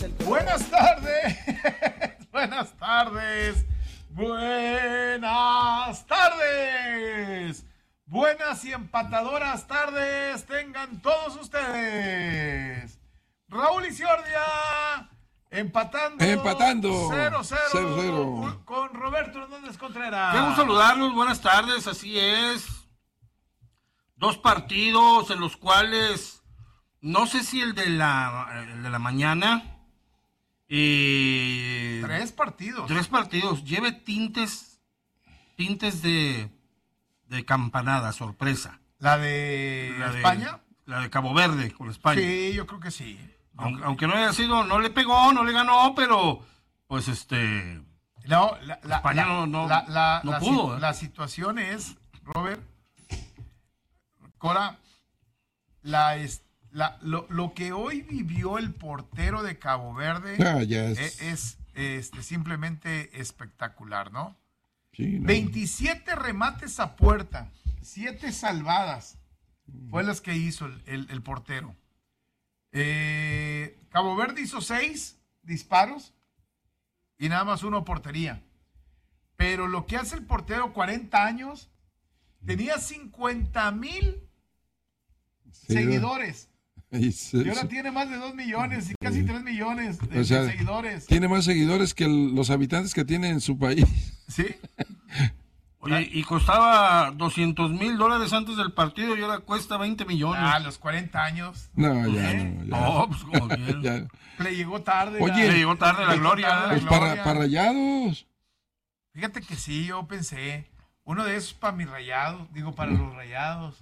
Buenas tardes. Buenas tardes. Buenas tardes. Buenas y empatadoras tardes tengan todos ustedes. Raúl Iciordia empatando 0-0 con Roberto Hernández Contreras. Queremos saludarlos, buenas tardes, así es. 2 partidos en los cuales, no sé si el de la mañana... 3 partidos. 3 partidos, lleve tintes de campanada, sorpresa. ¿La de España? La de Cabo Verde con España. Sí, yo creo que sí. Aunque no haya sido, no le pegó, no le ganó, pero pues no, España no pudo. La situación es, Robert, Cora, lo que hoy vivió el portero de Cabo Verde es simplemente espectacular, ¿no? Sí, no. 27 remates a puerta, 7 salvadas fue las que hizo el portero. Cabo Verde hizo 6 disparos y nada más 1 portería. Pero lo que hace el portero, 40 años, tenía 50,000 seguidores. Y ahora tiene más de 2 millones y casi 3 millones de seguidores. Tiene más seguidores que los habitantes que tiene en su país. Sí. Y costaba $200,000 antes del partido y ahora cuesta 20 millones. A los 40 años. No, ya. No, pues como bien. Ya. Le llegó tarde. Oye, le llegó tarde la gloria. Pues para Rayados. Fíjate que sí, yo pensé, uno de esos para mis Rayados, para los Rayados.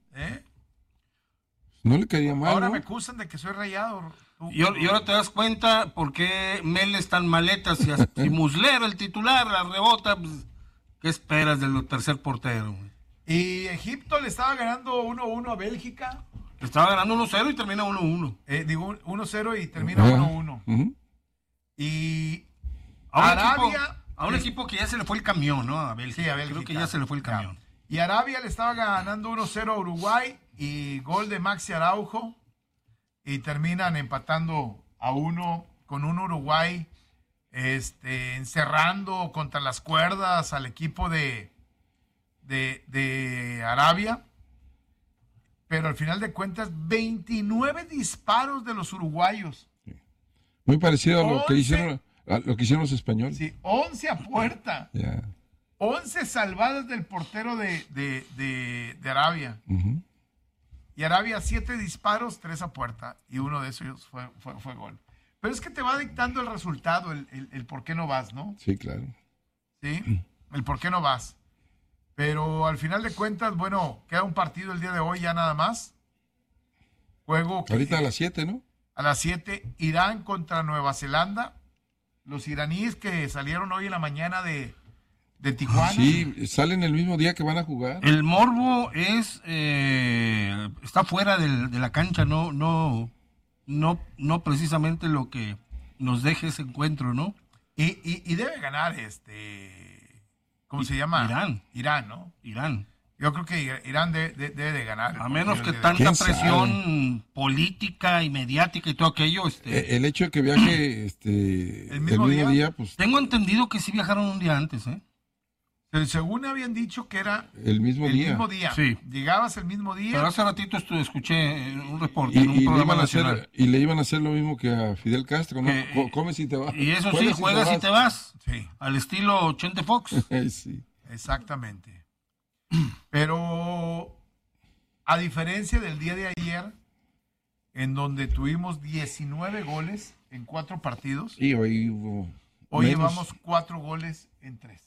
No le caería mal, Ahora ¿no? me acusan de que soy Rayado. Y ahora te das cuenta por qué Mel es tan maleta. Si Muslera, el titular, la rebota, pues, ¿qué esperas del tercer portero? Y Egipto le estaba ganando 1-1 a Bélgica. Estaba ganando 1-0 y termina 1-1. 1-0 y termina 1-1. Y Arabia... A un equipo que ya se le fue el camión, ¿no? A Bélgica. Sí, a Bélgica. Creo que ya se le fue el camión. Y Arabia le estaba ganando 1-0 a Uruguay y gol de Maxi Araujo. Y terminan empatando a 1 con un Uruguay encerrando contra las cuerdas al equipo de Arabia. Pero al final de cuentas, 29 disparos de los uruguayos. Muy parecido a lo que hicieron los españoles. Sí, 11 a puerta. Yeah. 11 salvadas del portero de Arabia. Uh-huh. Y Arabia 7 disparos, 3 a puerta. Y uno de esos fue gol. Pero es que te va dictando el resultado, el por qué no vas, ¿no? Sí, claro. Sí, el por qué no vas. Pero al final de cuentas, bueno, queda un partido el día de hoy ya nada más. Juego ahorita a las 7, ¿no? A las 7, Irán contra Nueva Zelanda. Los iraníes que salieron hoy en la mañana de Tijuana. Sí, salen el mismo día que van a jugar. El morbo está fuera de la cancha, no precisamente lo que nos deje ese encuentro, ¿no? Y debe ganar ¿cómo se llama? Irán, ¿no? Irán. Yo creo que Irán debe de ganar. A menos que tanta presión política y mediática y todo aquello. El hecho de que viaje el mismo día, pues... Tengo entendido que sí viajaron un día antes, ¿eh? Según habían dicho que era el mismo día. Sí. Llegabas el mismo día. Pero hace ratito escuché un reporte en un programa nacional. Y le iban a hacer lo mismo que a Fidel Castro, ¿no? Comes y te vas. Y eso sí, juegas y te vas. Sí. Al estilo Chente Fox. Sí. Exactamente. Pero a diferencia del día de ayer, en donde tuvimos 19 goles en 4 partidos, y hoy hubo hoy llevamos 4 goles en 3.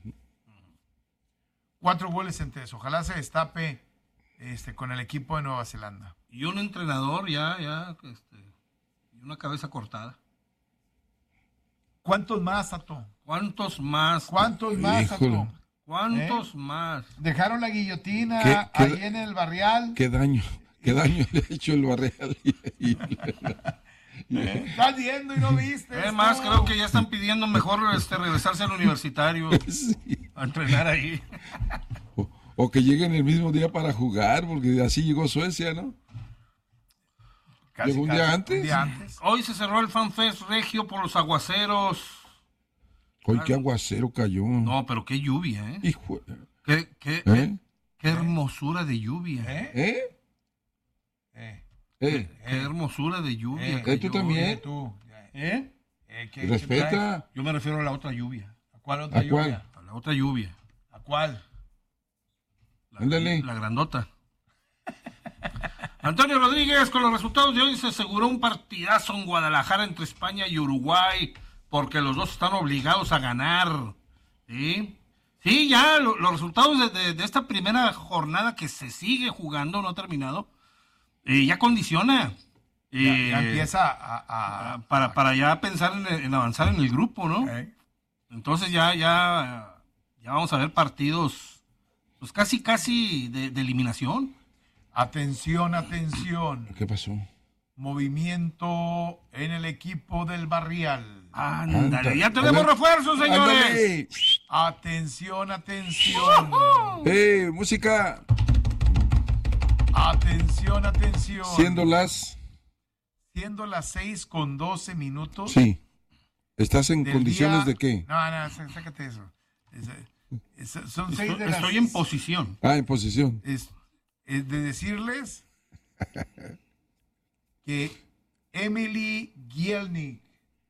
4 goles en 3. Ojalá se destape con el equipo de Nueva Zelanda. Y un entrenador y una cabeza cortada. ¿Cuántos más, Tato? ¿Cuántos más, Tato? ¿Cuántos más? Dejaron la guillotina ahí en el Barrial. ¿Qué daño le ha hecho el Barrial? Estás viendo y no viste. Además, creo que ya están pidiendo mejor regresarse al universitario. Sí. A entrenar ahí. O que lleguen el mismo día para jugar, porque así llegó Suecia, ¿no? ¿Llegó un día antes? Un día antes. Hoy se cerró el FanFest Regio por los aguaceros. Hoy qué aguacero cayó. No, pero qué lluvia, ¿eh? Hijo. Qué hermosura de lluvia. Qué hermosura de lluvia. ¿Tú también? Tú. Respeta. Yo me refiero a la otra lluvia. ¿A cuál otra lluvia? A la otra lluvia. ¿A cuál? Ándale. La grandota. Antonio Rodríguez, con los resultados de hoy se aseguró un partidazo en Guadalajara entre España y Uruguay, porque los dos están obligados a ganar. Sí, ya los resultados de esta primera jornada que se sigue jugando, no ha terminado, ya condiciona. Ya empieza para ya pensar en avanzar en el grupo, ¿no? Entonces ya vamos a ver partidos, pues casi de eliminación. Atención. ¿Qué pasó? Movimiento en el equipo del Barrial. Ándale, ya tenemos refuerzos, señores. Ándale. Atención. Música. Atención. Siendo las 6:12. Sí. ¿Estás en condiciones de qué? No, sácate eso. Son 6 de las... Estoy en posición. En posición. Es de decirles que Emily Gielnik.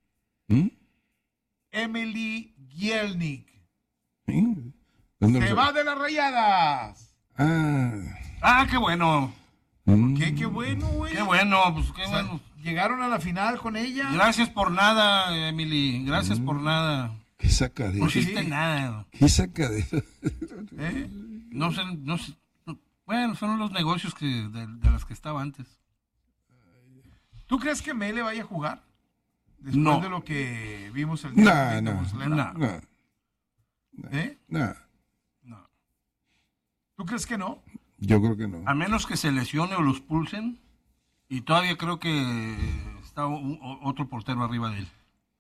Se va de las Rayadas. Qué bueno. Qué bueno, güey. Qué bueno, pues qué bueno. Llegaron a la final con ella. Gracias por nada, Emily. Gracias por nada. Qué sacadera. No hiciste nada. Qué sacadera. No sé. Bueno, son los negocios de las que estaba antes. ¿Tú crees que Mele vaya a jugar? Después No. de lo que vimos el día No. No. ¿Tú crees que no? Yo creo que no. A menos que se lesione o los pulsen. Y todavía creo que está otro portero arriba de él.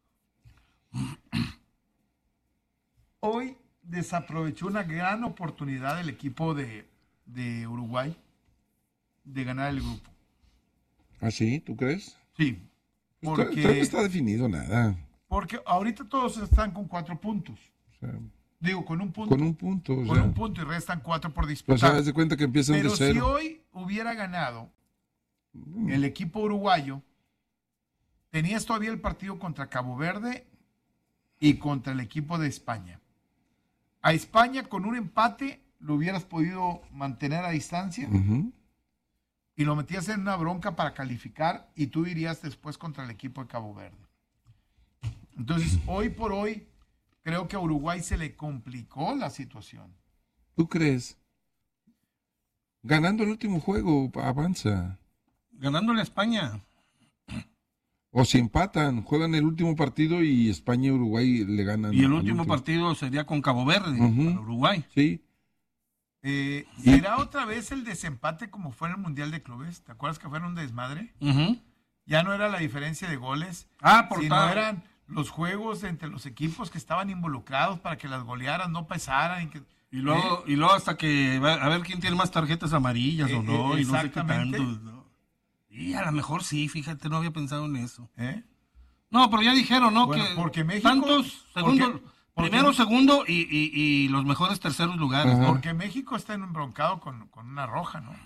Hoy desaprovechó una gran oportunidad el equipo de Uruguay de ganar el grupo. ¿Ah, sí? ¿Tú crees? Sí. Creo que no está definido nada. Porque ahorita todos están con 4 puntos. O sea, Digo, con un punto. con un punto. O Con sea, un punto y restan 4 por o disputar. sea, haz de cuenta que empiezan Pero de cero. si hoy hubiera ganado el equipo uruguayo, tenías todavía el partido contra Cabo Verde y contra el equipo de España. A España con un empate lo hubieras podido mantener a distancia y lo metías en una bronca para calificar y tú irías después contra el equipo de Cabo Verde. Entonces, hoy por hoy, creo que a Uruguay se le complicó la situación. ¿Tú crees? Ganando el último juego, avanza. Ganándole a España. O si empatan, juegan el último partido y España y Uruguay le ganan. Y el al último partido sería con Cabo Verde, para Uruguay. Sí. ¿Será otra vez el desempate como fue en el Mundial de Clubes? ¿Te acuerdas que fue un desmadre? Ya no era la diferencia de goles, sino eran los juegos entre los equipos que estaban involucrados para que las goleadas no pesaran. Y luego hasta que a ver quién tiene más tarjetas amarillas o no, y no sé qué tanto. ¿No? Y a lo mejor sí, fíjate, no había pensado en eso. No, pero ya dijeron, ¿no? Bueno, que porque México... tantos, primero, segundo y los mejores terceros lugares. Ajá. ¿no? Porque México está embroncado con una roja, ¿no?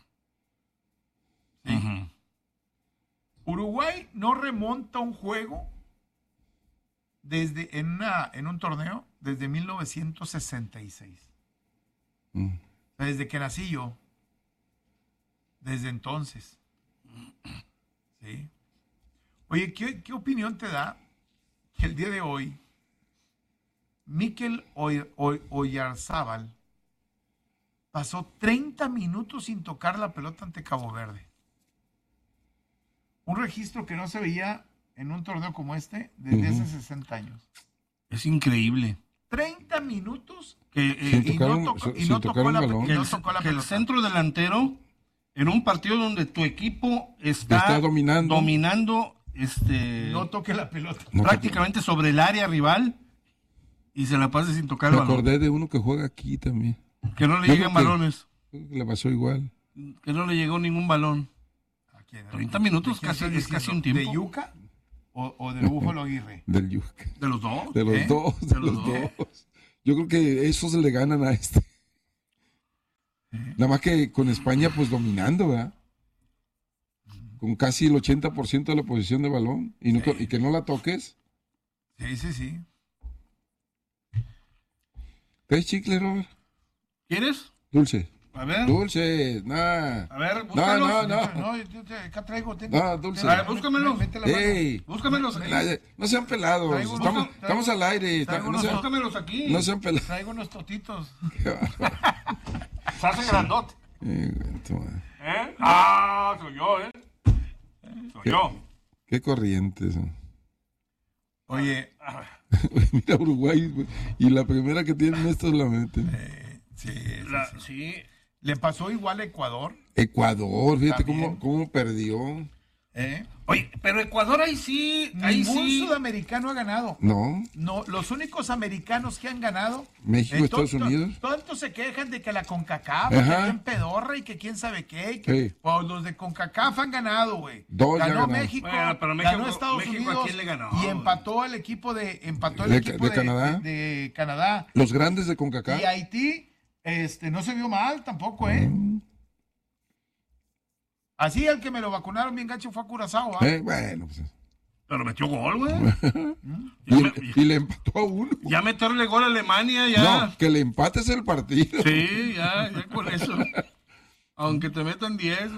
Sí. Uruguay no remonta un juego en un torneo desde 1966. Desde que nací yo. Desde entonces. ¿Sí? Oye, ¿qué opinión te da que el día de hoy Mikel Oyarzábal pasó 30 minutos sin tocar la pelota ante Cabo Verde? Un registro que no se veía en un torneo como este desde hace 60 años. Es increíble. 30 minutos Sin tocar un balón. Que el centro delantero, en un partido donde tu equipo está dominando no toque la pelota. Prácticamente sobre el área rival y se la pase sin tocar el Me balón. acordé de uno que juega aquí también. Que no le Yo lleguen creo que balones. Le pasó igual. Que no le llegó ningún balón. ¿A 30 minutos ¿De quién casi, estás es casi un diciendo? tiempo. ¿De Yuca o del Búfalo Aguirre? Del Yuca. ¿De los dos? De los dos. De los dos. Yo creo que esos le ganan a este. Nada más que con España, pues dominando, ¿verdad? Con casi el 80% de la posición de balón. Y que no la toques. Sí. ¿Qué chicle, Robert? ¿Quieres? Dulce. A ver. Dulce, nada. A ver, búscalos. No, acá traigo. No, dulce. A ver, búscamelos. Mete la mano. ¡Ey! Búscamelos aquí. No sean pelados. Traigo Estamos al aire. Búscamelos aquí. No sean pelados. Traigo unos totitos. Qué bárbaro. Se hace grandote. Toma. Soy yo, Soy yo. Qué corrientes. Oye, Mira Uruguay, güey, y la primera que tienen estos la meten. sí. Sí. Le pasó igual a Ecuador. Ecuador, fíjate También. cómo perdió. Oye, pero Ecuador ahí sí. Ningún sudamericano ha ganado. No, No, los únicos americanos que han ganado. México, Estados Unidos. Tantos se quejan de que la CONCACAF, Ajá. que bien pedorra y que quién sabe qué. Y que, Sí. pues los de CONCACAF han ganado, güey. Dos ya ganó ganaron. México, Bueno, pero México- ganó Estados México, ¿a Unidos quién le ganó, y güey? empató el equipo de Canadá. de Canadá. Los grandes de CONCACAF. Y Haití, no se vio mal tampoco, Así el que me lo vacunaron bien gacho fue a Curazao, Bueno, pues. Pero metió gol, güey. Y le empató a uno. Ya meterle gol a Alemania, ya. No, que le empates el partido. Sí, ya con eso. Aunque te metan 10.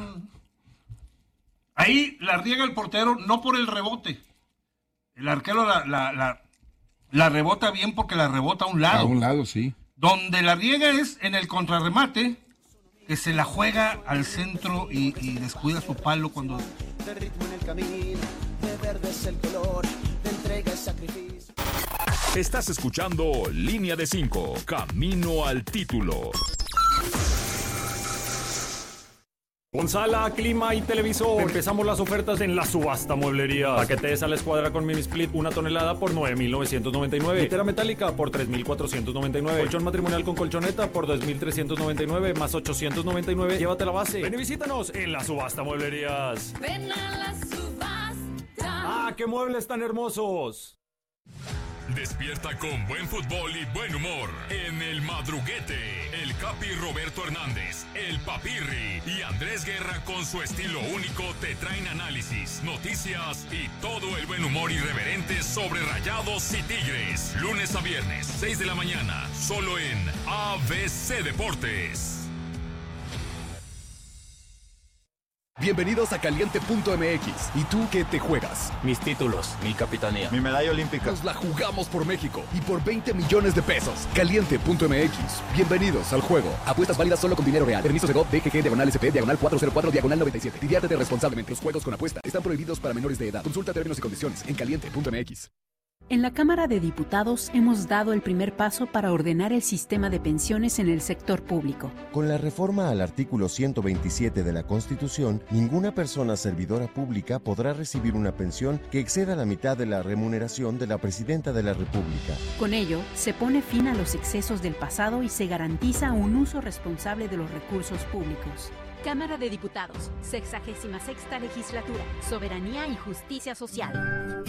Ahí la riega el portero, no por el rebote. El arquero la rebota bien porque la rebota a un lado. A un lado, sí. Donde la riega es en el contrarremate, que se la juega al centro y descuida su palo cuando... De ritmo en el camino, de verde es el color, de entrega y sacrificio. Estás escuchando Línea de 5, Camino al Título. Con sala, clima y televisor. Empezamos las ofertas en la subasta mueblería. Paquete de sala escuadra con mini split 1 tonelada por 9,999. Litera metálica por 3,499. Colchón matrimonial con colchoneta por 2,399 más 899. Llévate la base. Ven y visítanos en la subasta mueblerías. Ven a la subasta. ¡Ah, qué muebles tan hermosos! Despierta con buen fútbol y buen humor en El Madruguete. El Capi Roberto Hernández, el Papirri y Andrés Guerra con su estilo único te traen análisis, noticias y todo el buen humor irreverente sobre Rayados y Tigres. Lunes a viernes, 6 de la mañana, solo en ABC Deportes. Bienvenidos a Caliente.mx. ¿Y tú qué te juegas? Mis títulos, mi capitanía. Mi medalla olímpica. Nos la jugamos por México y por 20 millones de pesos. Caliente.mx. Bienvenidos al juego. Apuestas válidas solo con dinero real. Permiso de GOV, BGG, /SP, /404, /97. Diviértete responsablemente. Los juegos con apuesta están prohibidos para menores de edad. Consulta términos y condiciones en Caliente.mx. En la Cámara de Diputados hemos dado el primer paso para ordenar el sistema de pensiones en el sector público. Con la reforma al artículo 127 de la Constitución, ninguna persona servidora pública podrá recibir una pensión que exceda la mitad de la remuneración de la Presidenta de la República. Con ello, se pone fin a los excesos del pasado y se garantiza un uso responsable de los recursos públicos. Cámara de Diputados, 66ª Legislatura, Soberanía y Justicia Social.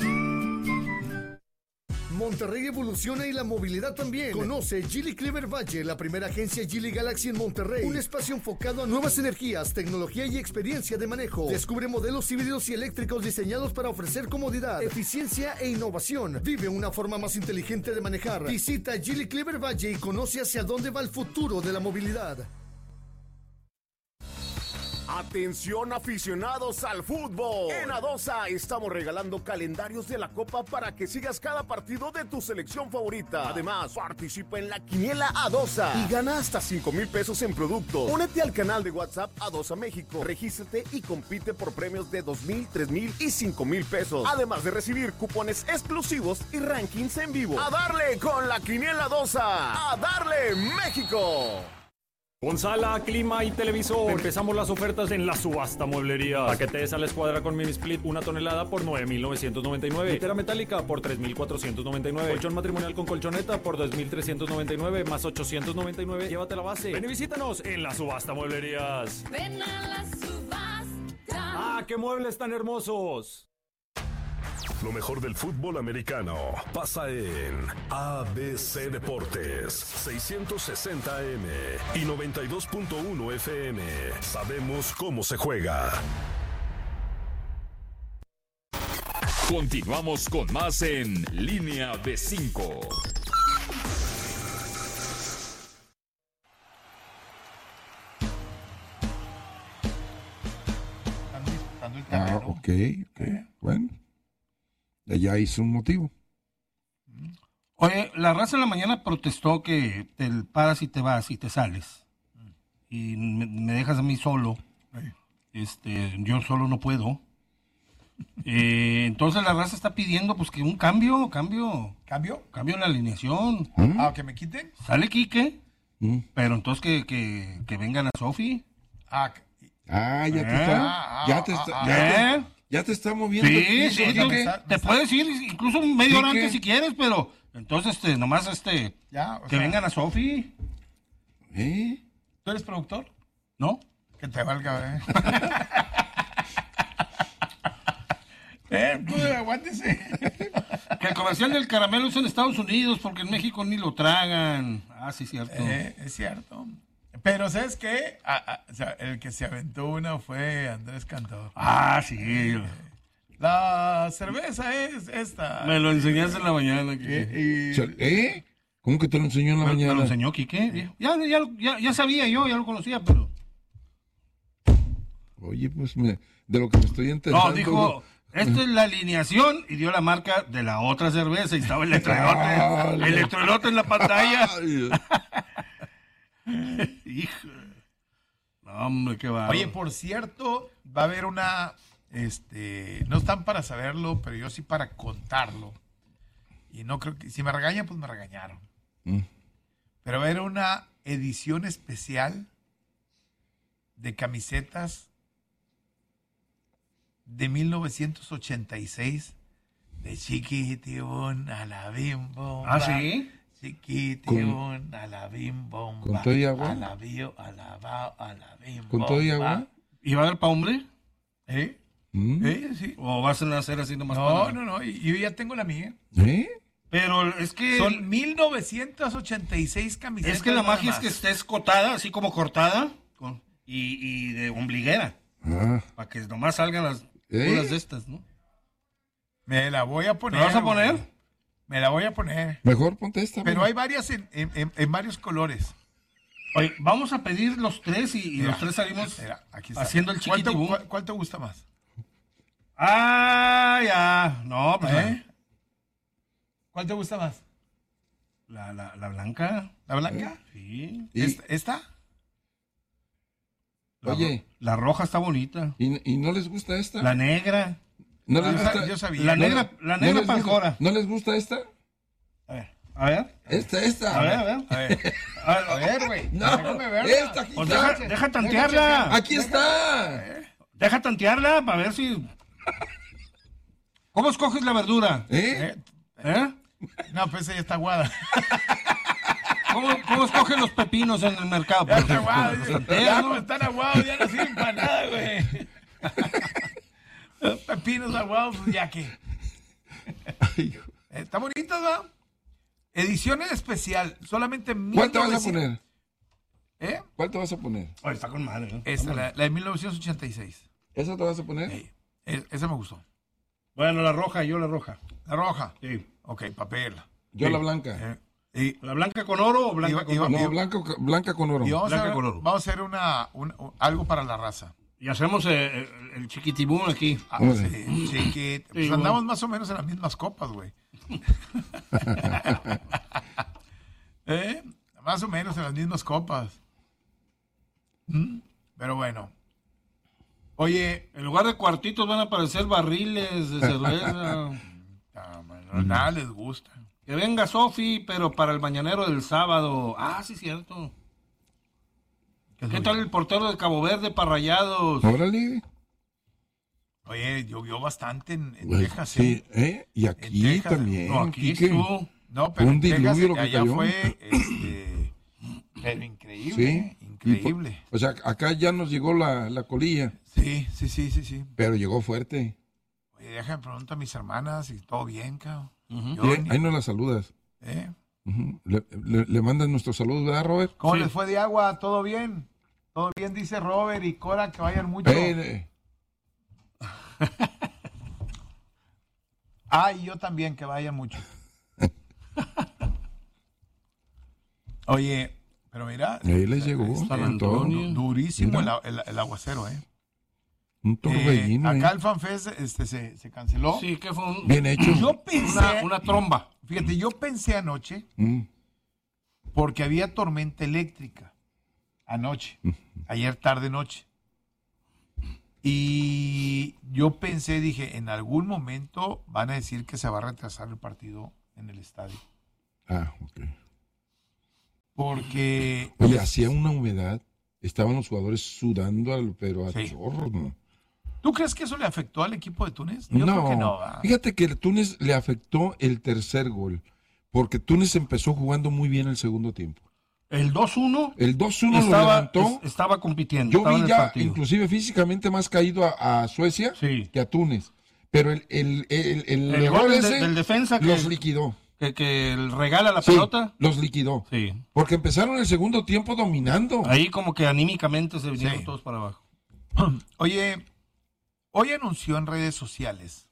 Monterrey evoluciona y la movilidad también. Conoce Geely Clever Valle, la primera agencia Geely Galaxy en Monterrey. Un espacio enfocado a nuevas energías, tecnología y experiencia de manejo. Descubre modelos híbridos y eléctricos diseñados para ofrecer comodidad, eficiencia e innovación. Vive una forma más inteligente de manejar. Visita Geely Clever Valle y conoce hacia dónde va el futuro de la movilidad. Atención aficionados al fútbol. En Adosa estamos regalando calendarios de la Copa para que sigas cada partido de tu selección favorita. Además, participa en la Quiniela Adosa y gana hasta 5,000 pesos en productos. Únete al canal de WhatsApp Adosa México. Regístrate y compite por premios de 2,000, 3,000 y 5,000 pesos. Además de recibir cupones exclusivos y rankings en vivo. ¡A darle con la Quiniela Adosa! ¡A darle México! Con sala, clima y televisor. Empezamos las ofertas en la subasta mueblería. Paquete de sala escuadra con mini split 1 tonelada por 9,999. Litera metálica por 3,499. Colchón matrimonial con colchoneta por 2,399 más 899. Llévate la base. Ven y visítanos en la subasta mueblerías. Ven a la subasta. ¡Ah, ¡Ah, qué muebles tan hermosos! Lo mejor del fútbol americano pasa en ABC Deportes 660 AM y 92.1 FM. Sabemos cómo se juega. Continuamos con más en Línea de 5. Ok. Bueno. Ya hizo un motivo. Oye, la raza en la mañana protestó que te paras y te vas y te sales. Y me dejas a mí solo. Yo solo no puedo. Entonces la raza está pidiendo pues que un cambio en la alineación. Que me quiten. Sale Quique, pero entonces que vengan a Sofi. Ya te está moviendo. Sí, te puedes ir incluso media hora antes si quieres, pero entonces nomás que vengan a Sofi. ¿Tú eres productor? ¿No? Que te valga, aguántese. Que el comercial del caramelo es en Estados Unidos porque en México ni lo tragan. Sí, cierto. Es cierto. Pero ¿sabes qué? O sea, el que se aventó una fue Andrés Cantor. Sí. La cerveza es esta. Me lo enseñaste en la mañana. ¿Cómo que te lo enseñó en la mañana? Me lo enseñó Quique. Ya sabía yo, ya lo conocía, pero... Oye, pues de lo que me estoy enterando... No, dijo, esta es la alineación y dio la marca de la otra cerveza y estaba el electroelote en la pantalla. Hijo. No, hombre, qué va. Oye, por cierto, va a haber una... no están para saberlo, pero yo sí para contarlo. Y no creo que... Si me regañan, pues me regañaron. Pero va a haber una edición especial de camisetas de 1986 de Chiquitibón a la Bim Bomba. ¿Sí? Chiquitibón a la Bim Bomba. ¿Con todo y agua? A la Bim Bomba. ¿Con todo y agua? ¿Y va a haber para hombre? Sí. ¿O vas a hacer así nomás? No. Yo ya tengo la mía. Pero es que... Son 1986 camisetas. Es que la magia es que esté escotada, así como cortada, y de ombliguera. Para que nomás salgan las bolas de estas, ¿no? Me la voy a poner. ¿Me vas a poner? Me la voy a poner. Mejor ponte esta. Pero hay varias en varios colores. Oye, vamos a pedir los tres y los tres salimos haciendo el chiquitibum. ¿Cuál te gusta más? Ya. No, pues... ¿Cuál te gusta más? La blanca. ¿La blanca? Sí. ¿Esta? Oye. La roja está bonita. ¿Y no les gusta esta? La negra. ¿No les gusta? Yo sabía. La negra pancora. ¿No les gusta esta? A ver. Esta. A ver. A ver, güey. No, déjame verla. esta aquí Pues está. deja tantearla. Aquí está. Deja tantearla para ver si... ¿Cómo escoges la verdura? No, pues ella está aguada. ¿Cómo escogen los pepinos en el mercado? Ya está aguado. Ya están aguados, ya no sirven para nada, güey. Pepinos aguados, ya que. Está bonito, ¿no? Edición especial, solamente... ¿Cuál te vas a poner? ¿Cuál te vas a poner? Está con madre, ¿no? Esta, la de 1986. ¿Esa te vas a poner? Esa me gustó. Bueno, la roja, yo la roja. ¿La roja? Sí. Ok, papel. Yo la blanca. ¿La blanca con oro o blanca con oro? No, blanca con oro. Y vamos a hacer algo para la raza. Y hacemos el chiquitibum aquí. Pues andamos más o menos en las mismas copas, güey. Más o menos en las mismas copas. Pero bueno. Oye, en lugar de cuartitos van a aparecer barriles de cerveza. Nada les gusta. Que venga Sofi, pero para el mañanero del sábado. Sí, cierto. ¿Qué tal el portero de Cabo Verde para Rayados? Órale. Oye, llovió bastante en Texas. Sí, y aquí también. No, aquí estuvo. No, pero un en diluvio Texas, lo que allá cayó. fue pero increíble. Sí. Increíble. O sea, acá ya nos llegó la colilla. Sí. Pero llegó fuerte. Oye, déjame preguntar a mis hermanas si todo bien, cabrón. Bien, ahí nos las saludas. Le mandan nuestros saludos, ¿verdad, Robert? ¿Cómo les fue de agua? ¿Todo bien? Todo bien, dice Robert y Cora, que vayan mucho. Y yo también, que vayan mucho. Oye, pero mira. Ahí les llegó. Durísimo el aguacero, Un torbellino. Acá el FanFest se canceló. Sí, que fue bien hecho. Yo pensé. Una tromba. Fíjate, yo pensé anoche, porque había tormenta eléctrica anoche, ayer tarde-noche. Y yo pensé, dije, en algún momento van a decir que se va a retrasar el partido en el estadio. Ok. Porque... Oye, hacía una humedad, estaban los jugadores sudando, pero a chorros, ¿no? ¿Tú crees que eso le afectó al equipo de Túnez? Yo creo que no. Fíjate que el Túnez le afectó el tercer gol, porque Túnez empezó jugando muy bien el segundo tiempo. El 2-1. El 2-1 lo levantó. Estaba compitiendo. Yo vi ya, inclusive físicamente, más caído a Suecia que a Túnez. Pero el gol ese del defensa los liquidó. Que regala la pelota. Los liquidó. Sí. Porque empezaron el segundo tiempo dominando. Ahí como que anímicamente se vinieron todos para abajo. Oye, hoy anunció en redes sociales,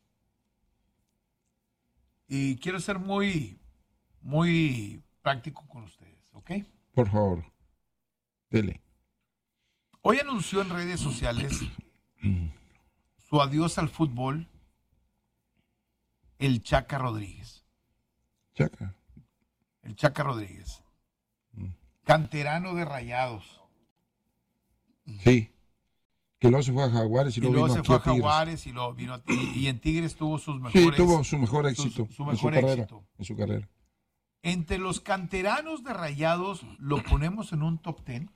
y quiero ser muy práctico con ustedes, ¿ok? Por favor, dele. Hoy anunció en redes sociales su adiós al fútbol el Chaca Rodríguez. El Chaca Rodríguez. Canterano de Rayados. Sí. Que luego se fue a Jaguares y luego se fue a Jaguares y luego vino y en Tigres tuvo sus mejores. Sí, tuvo su mejor éxito. Su mejor éxito. En su carrera. Entre los canteranos de Rayados, ¿lo ponemos en un top 10?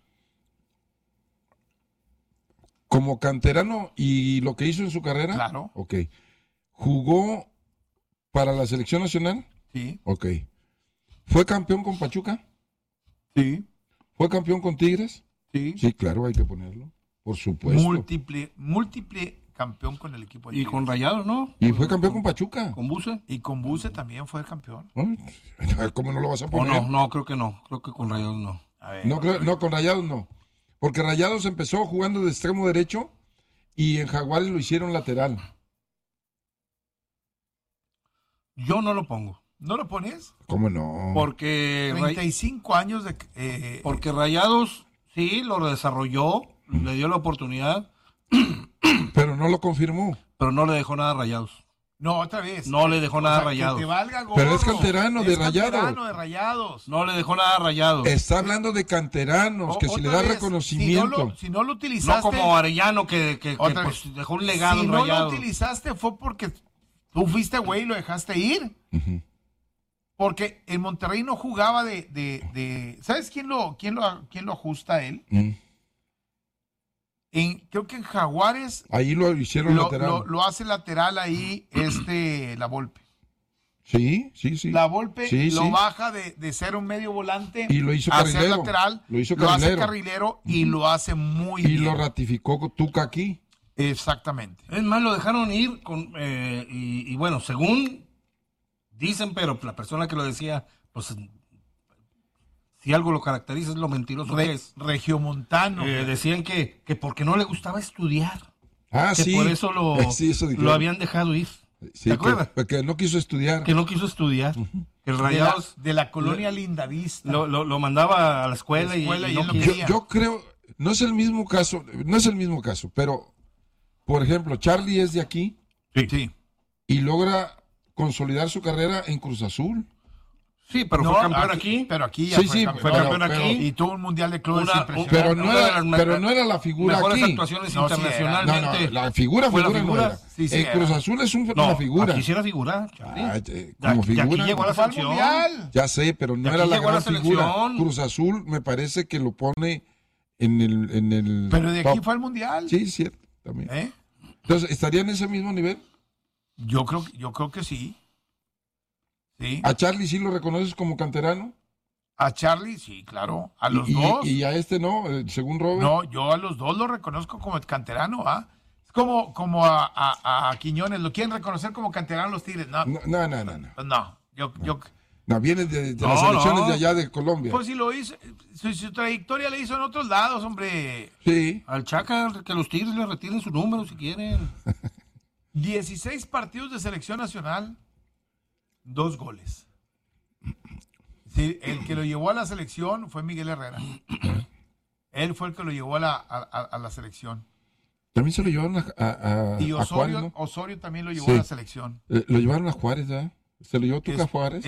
Como canterano y lo que hizo en su carrera. Claro. Ok. ¿Jugó para la selección nacional? Sí. Ok. ¿Fue campeón con Pachuca? Sí. ¿Fue campeón con Tigres? Sí. Sí, claro, hay que ponerlo. Por supuesto. Múltiple campeón con el equipo de Tigres. Y con Rayados, ¿no? Y fue campeón con Pachuca. ¿Con Buse? Y con Buse también fue campeón. ¿Cómo no lo vas a poner? No, creo que no. Creo que con Rayados no. No, con Rayados no. Porque Rayados empezó jugando de extremo derecho y en Jaguares lo hicieron lateral. Yo no lo pongo. ¿No lo pones? ¿Cómo no? Porque 35 años de... Porque Rayados sí lo desarrolló, le dio la oportunidad. Pero no lo confirmó. Pero no le dejó nada a Rayados. No, otra vez. No le dejó nada a Rayados. Que te valga gorro. Pero es canterano de Rayados. No le dejó nada a Rayados. Está hablando de canteranos, que se le da reconocimiento. Si no lo utilizaste... No como Arellano, que pues, dejó un legado en Rayados. Si no lo utilizaste fue porque tú fuiste güey y lo dejaste ir. Porque en Monterrey no jugaba de ¿sabes quién lo ajusta a él? Creo que en Jaguares ahí lo hicieron lateral. Lo hace lateral ahí la Volpe. Sí. La Volpe lo baja de ser un medio volante y lo hizo a carrilero. ser lateral, lo hace carrilero y lo hace muy bien. Y lo ratificó Tuca aquí. Exactamente. Es más, lo dejaron ir y bueno, según dicen, pero la persona que lo decía, pues si algo lo caracteriza es lo mentiroso que es. Regiomontano. Decían que porque no le gustaba estudiar. Que sí. Por eso lo habían dejado ir. Sí, ¿te acuerdas? Que no quiso estudiar. Que no quiso estudiar. Que el Rayados de la colonia Lindavista. Lo mandaba a la escuela y no quería. Yo creo, no es el mismo caso, pero por ejemplo, Charlie es de aquí. Sí. Y logra consolidar su carrera en Cruz Azul. Sí, pero fue campeón aquí. Pero aquí ya fue campeón aquí. Y tuvo un mundial de clubes impresionante. Pero no era la figura mejores aquí. actuaciones internacionalmente. La figura no era. En Cruz Azul es una figura. Aquí sí era figura. Como figura. Aquí llegó a la selección. Ya sé, pero no era la gran figura. Cruz Azul me parece que lo pone en el pero de aquí fue al mundial. Sí, cierto, también. Entonces, ¿estaría en ese mismo nivel? Yo creo que sí. Sí. ¿A Charlie sí lo reconoces como canterano? A Charlie, sí, claro. A los dos. Y a este no, según Robert. No, yo a los dos lo reconozco como canterano, ¿ah? Es como a Quiñones, ¿lo quieren reconocer como canterano los Tigres? No. No, yo no, viene de las selecciones de allá de Colombia. Pues si lo hizo, su trayectoria le hizo en otros lados, hombre. Sí. Al Chaca, que los Tigres le retiren su número si quieren. 16 partidos de selección nacional, 2 goles. Sí, el que lo llevó a la selección fue Miguel Herrera. Él fue el que lo llevó a la selección. También se lo llevaron y a Juárez, ¿no? Osorio también lo llevó a la selección. Lo llevaron a Juárez, ¿verdad? ¿Se lo llevó Tuca a Juárez?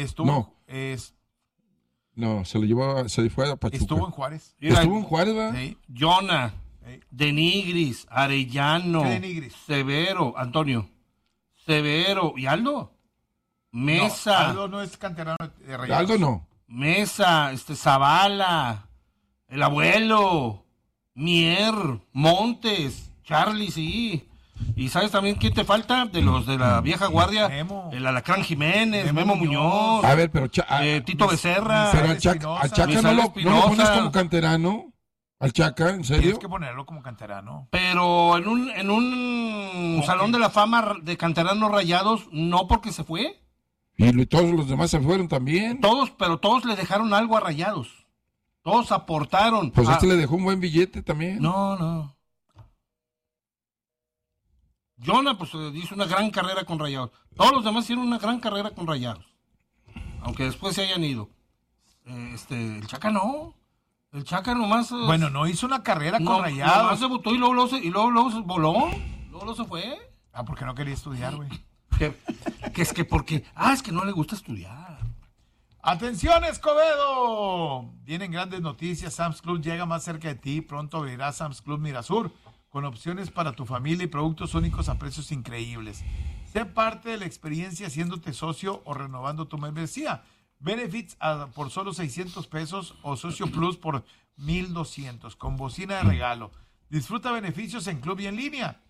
No, se fue a Pachuca. Estuvo en Juárez. Estuvo en Juárez, ¿verdad? Sí. Jonah, Denigris, Arellano, Severo, Antonio, Severo y Aldo. Mesa. No, Aldo no es canterano de Rayados. Aldo no. Mesa, Zavala, el abuelo, Mier, Montes, Charlie, sí. Y ¿sabes también quién te falta? De los de la vieja guardia. Memo. El Alacrán Jiménez, Memo Muñoz. A ver, pero Tito Becerra. Pero al Chaca no lo pones como canterano. ¿Al Chaca? ¿En serio? Tienes que ponerlo como canterano. Pero en un salón de la fama de canteranos Rayados, no porque se fue. Y todos los demás se fueron también. Pero todos le dejaron algo a Rayados. Todos aportaron. Pues este le dejó un buen billete también. No. Jonah, pues hizo una gran carrera con Rayados. Todos los demás hicieron una gran carrera con Rayados. Aunque después se hayan ido. El Chaca no. El Chaca nomás... Bueno, no hizo una carrera con Rayados. Nomás debutó y luego se voló. Luego se fue. Porque no quería estudiar, güey. Es que no le gusta estudiar. ¡Atención, Escobedo! Vienen grandes noticias. Sam's Club llega más cerca de ti. Pronto abrirá Sam's Club Mirasur, con opciones para tu familia y productos únicos a precios increíbles. Sé parte de la experiencia haciéndote socio o renovando tu membresía. Benefits por solo $600 o Socio Plus por $1,200 con bocina de regalo. Disfruta beneficios en club y en línea.